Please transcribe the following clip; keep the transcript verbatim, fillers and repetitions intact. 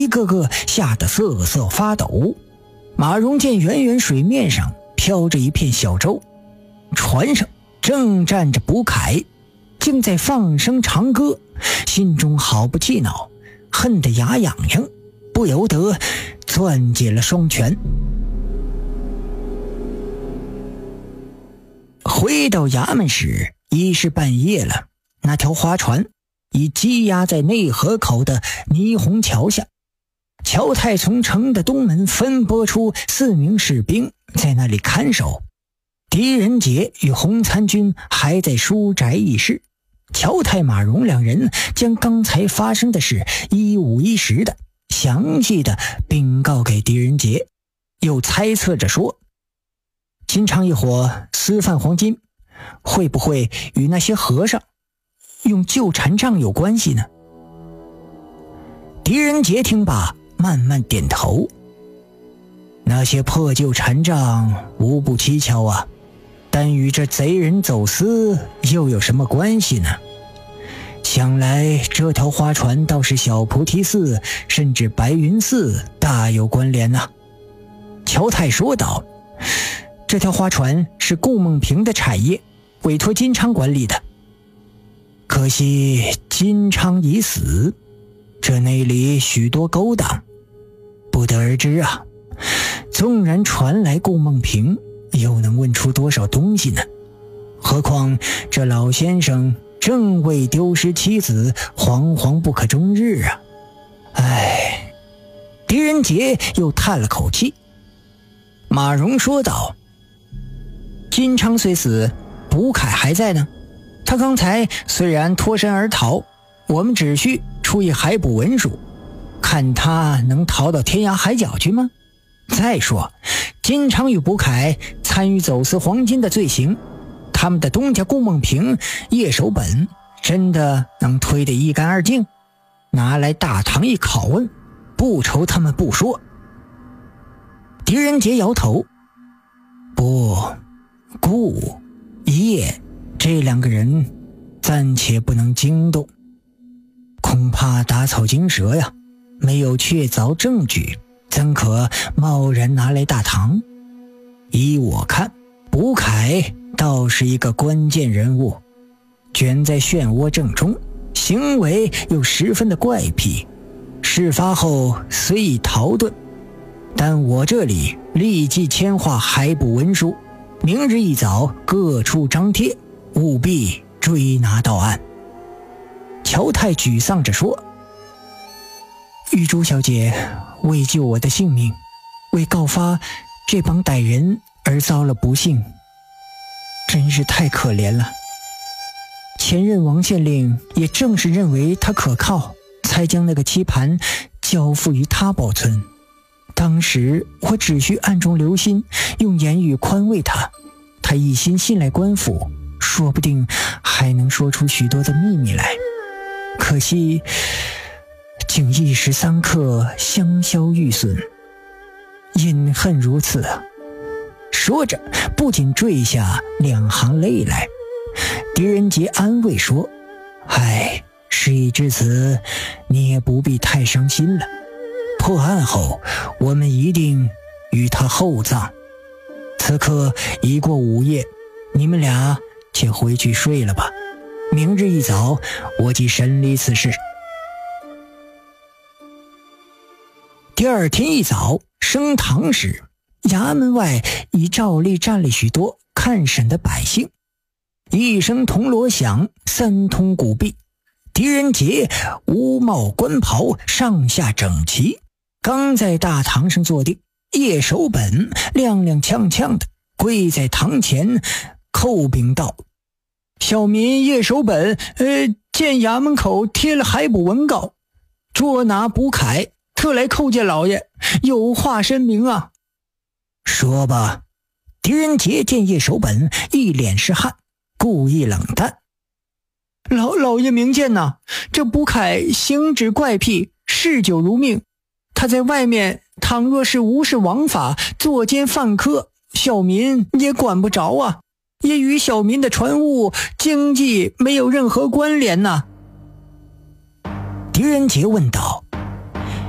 一个个吓得瑟瑟发抖。马荣见远远水面上飘着一片小舟，船上正站着卜凯，竟在放声长歌，心中好不气恼，恨得牙痒痒，不由得攥紧了双拳。回到衙门时已是半夜了，那条花船已积压在内河口的霓虹桥下。乔太从城的东门分拨出四名士兵在那里看守，狄仁杰与洪参军还在书宅议事。乔太、马荣两人将刚才发生的事一五一十的详细的禀告给狄仁杰，又猜测着说，金昌一伙私贩黄金，会不会与那些和尚用旧禅杖有关系呢？狄仁杰听罢慢慢点头，那些破旧禅杖无不蹊跷啊，但与这贼人走私又有什么关系呢？想来这条花船倒是小菩提寺甚至白云寺大有关联啊。乔太说道，这条花船是顾梦平的产业，委托金昌管理的，可惜金昌已死，这内里许多勾当，不得而知啊。纵然传来顾梦平，又能问出多少东西呢？何况这老先生正为丢失妻子惶惶不可终日啊！唉，狄仁杰又叹了口气。马荣说道，金昌虽死，卜凯还在呢。他刚才虽然脱身而逃，我们只需出一海捕文书，看他能逃到天涯海角去吗？再说金昌与卜凯参与走私黄金的罪行，他们的东家顾梦平、叶守本真的能推得一干二净？拿来大堂一拷问，不愁他们不说。狄仁杰摇头，不，顾、叶这两个人暂且不能惊动，恐怕打草惊蛇呀，没有确凿证据，怎可贸然拿来大堂？依我看，卜凯倒是一个关键人物，卷在漩涡正中，行为又十分的怪癖。事发后虽已逃遁，但我这里立即签划海捕文书，明日一早各处张贴，务必追拿到案。乔太沮丧着说，玉珠小姐为救我的性命，为告发这帮歹人而遭了不幸，真是太可怜了。前任王县令也正是认为他可靠，才将那个棋盘交付于他保存。当时我只需暗中留心，用言语宽慰他，他一心信赖官府，说不定还能说出许多的秘密来。可惜竟一时三刻香消玉损，隐恨如此啊！说着不仅坠下两行泪来。狄仁杰安慰说，唉，事已至此，你也不必太伤心了。破案后我们一定与他厚葬。此刻已过午夜，你们俩且回去睡了吧，明日一早我即审理此事。第二天一早升堂时，衙门外已照例站了许多看审的百姓。一声铜锣响，三通鼓壁，狄仁杰乌帽官袍，上下整齐，刚在大堂上坐定，叶守本踉踉跄跄的跪在堂前叩禀道，小民叶守本呃，见衙门口贴了海捕文告，捉拿卜凯，特来叩见老爷，有话申明啊。说吧。狄仁杰见叶守本一脸是汗，故意冷淡，老老爷明鉴呐，这卜凯行止怪癖，嗜酒如命，他在外面倘若是无视王法，作奸犯科，小民也管不着啊，也与小民的船务经济没有任何关联呐。狄仁杰问道，